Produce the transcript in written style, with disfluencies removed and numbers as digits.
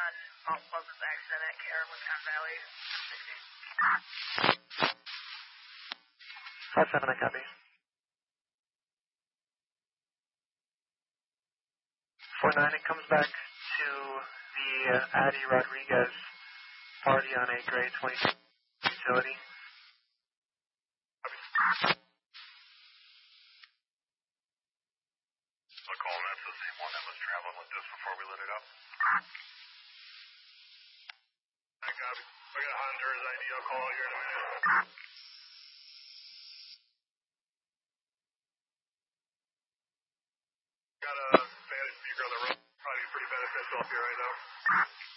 on Mount Pleasant's accident at KR Lincoln Valley. 5-7, I copy. 4-9, it comes back to the Addy Rodriguez party on a gray 20 utility. I'll call him. That's the same one that was traveling with this before we lit it up. I got it. I got Hunter's ID. I'll call you in a minute.